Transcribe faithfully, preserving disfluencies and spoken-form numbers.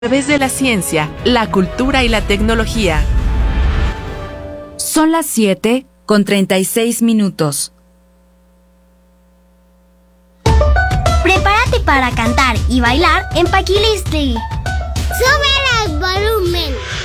través de la ciencia, la cultura y la tecnología. Son las siete con treinta y seis minutos. Prepárate para cantar y bailar en Paquilistli. ¡Sube el volumen!